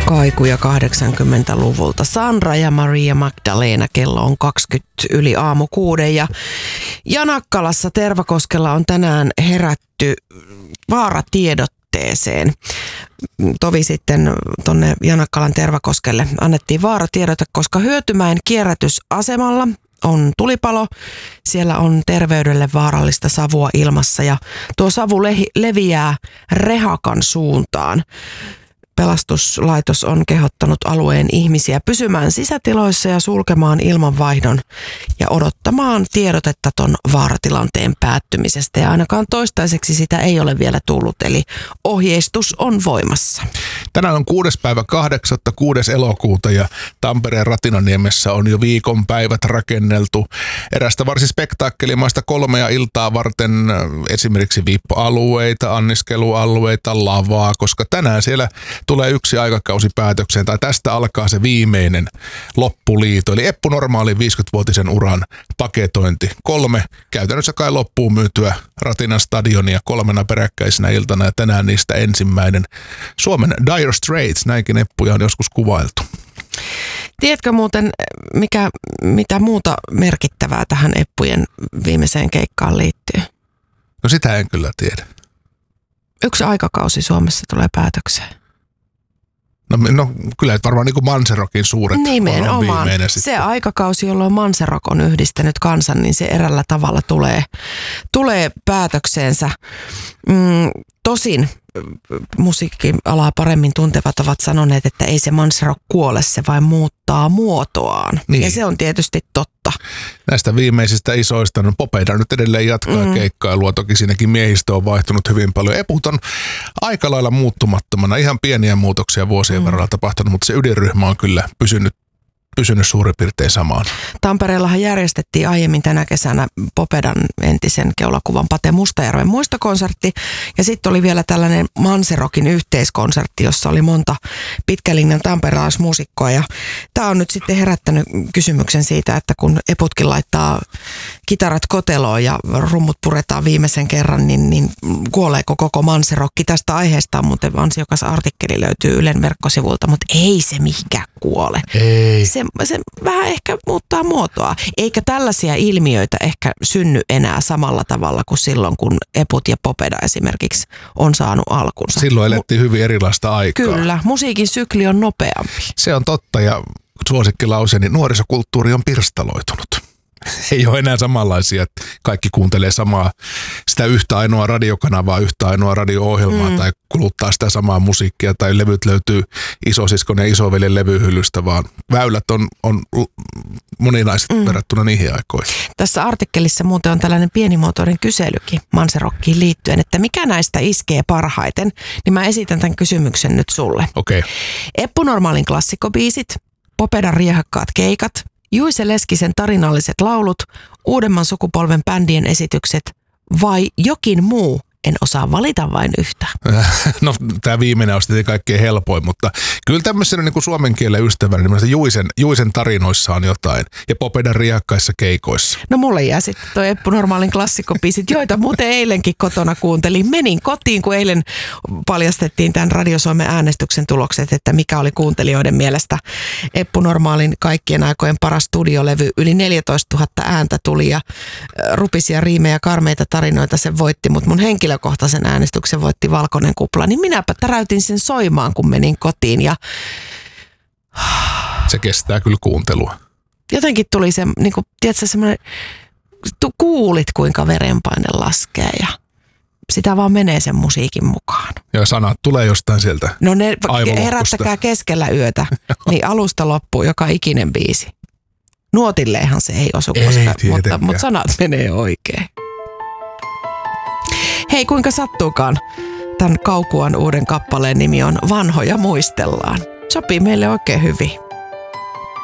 Kaikuja 80-luvulta. Sandra ja Maria Magdalena, kello on 20 yli aamu 6 ja Janakkalassa Tervakoskella on tänään herätty vaaratiedotteeseen. Tovi sitten tonne Janakkalan Tervakoskelle annettiin vaaratiedote, koska Hyötymäen kierrätysasemalla on tulipalo. Siellä on terveydelle vaarallista savua ilmassa ja tuo savu leviää Rehakan suuntaan. Pelastuslaitos on kehottanut alueen ihmisiä pysymään sisätiloissa ja sulkemaan ilmanvaihdon ja odottamaan tiedotetta ton vaaratilanteen päättymisestä. Ja ainakaan toistaiseksi sitä ei ole vielä tullut, eli ohjeistus on voimassa. Tänään on 6.8. 6. elokuuta ja Tampereen Ratinaniemessä on jo viikonpäivät rakenneltu erästä varsin spektaakkelimaista 3 iltaa varten, esimerkiksi viippoalueita, anniskelualueita, lavaa, koska tänään siellä tulee yksi aikakausi päätökseen, tai tästä alkaa se viimeinen loppuliito. Eli Eppu Normaalin 50-vuotisen uran paketointi. 3 käytännössä kai loppuun myytyä Ratinan stadionia 3 peräkkäisenä iltana, ja tänään niistä ensimmäinen. Suomen Dire Straits, näinkin Eppuja on joskus kuvailtu. Tiedätkö muuten, mitä muuta merkittävää tähän Eppujen viimeiseen keikkaan liittyy? No sitä en kyllä tiedä. Yksi aikakausi Suomessa tulee päätökseen. No kyllä varmaan niin kuin Manserokin suuret on viimeinen sitten. Se aikakausi, jolloin Manserok on yhdistänyt kansan, niin se erällä tavalla tulee päätökseensä. Tosin musiikkialaa paremmin tuntevat ovat sanoneet, että ei se Manserok kuole, se vain muuttaa muotoaan. Niin. Ja se on tietysti totta. Näistä viimeisistä isoista, no Popeda nyt edelleen jatkaa keikkailua, toki siinäkin miehistö on vaihtunut hyvin paljon. Eput on aika lailla muuttumattomana, ihan pieniä muutoksia vuosien varrella tapahtunut, mutta se ydinryhmä on kyllä pysynyt suurin piirtein samaan. Tampereellahan järjestettiin aiemmin tänä kesänä Popedan entisen keulakuvan Pate Mustajärven muistokonsertti. Ja sitten oli vielä tällainen Manserokin yhteiskonsertti, jossa oli monta pitkälinjan tamperelaismuusikkoa. Ja tämä on nyt sitten herättänyt kysymyksen siitä, että kun Eputkin laittaa kitarat koteloon ja rummut puretaan viimeisen kerran, niin kuoleeko koko Manserokki? Tästä aiheesta on muuten ansiokas artikkeli löytyy Ylen verkkosivulta, mutta ei se mihinkään kuole. Ei. Se vähän ehkä muuttaa muotoa. Eikä tällaisia ilmiöitä ehkä synny enää samalla tavalla kuin silloin, kun Eput ja Popeda esimerkiksi on saanut alkunsa. Silloin elettiin hyvin erilaista aikaa. Kyllä, musiikin sykli on nopeampi. Se on totta ja suosikkilause, niin nuorisokulttuuri on pirstaloitunut. Ei ole enää samanlaisia, että kaikki kuuntelee sitä yhtä ainoa radiokanavaa, yhtä ainoa radio-ohjelmaa tai kuluttaa sitä samaa musiikkia tai levyt löytyy isosiskon ja isoveljen levyhyllystä, vaan väylät on moninaiset verrattuna niihin aikoihin. Tässä artikkelissa muuten on tällainen pienimuotoinen kyselykin Manserokkiin liittyen, että mikä näistä iskee parhaiten, niin mä esitän tämän kysymyksen nyt sulle. Okei. Eppu Normaalin klassikkobiisit, Popedan riehakkaat keikat, Juise Leskisen tarinalliset laulut, uudemman sukupolven bändien esitykset vai jokin muu? En osaa valita vain yhtä. No tämä viimeinen on sitten kaikkein helpoin, mutta kyllä tämmöisenä niin kuin suomen kielen ystävänä, niin Juisen tarinoissa on jotain ja Popedan riehakkaissa keikoissa. No mulle jää sitten toi Eppu Normaalin klassikkobiisit, joita muuten eilenkin kotona kuuntelin. Menin kotiin, kun eilen paljastettiin tämän Radio Suomen äänestyksen tulokset, että mikä oli kuuntelijoiden mielestä Eppu Normaalin kaikkien aikojen paras studiolevy. Yli 14 000 ääntä tuli ja rupisia riimejä, karmeita tarinoita se voitti, mutta mun henkilökohtaisen äänestyksen voitti Valkoinen kupla, niin minäpä täräytin sen soimaan, kun menin kotiin ja se kestää kyllä kuuntelua. Jotenkin tuli se, niin kuin, tiedätkö, semmoinen, kuulit kuinka verenpaine laskee ja sitä vaan menee sen musiikin mukaan. Ja sanat tulee jostain sieltä. No ne herättäkää keskellä yötä, niin alusta loppuu joka ikinen biisi. Nuotilleehan se ei osu, mutta sanat menee oikein. Hei, kuinka sattuukaan? Tämän Kaukuan uuden kappaleen nimi on Vanhoja muistellaan. Sopii meille oikein hyvin.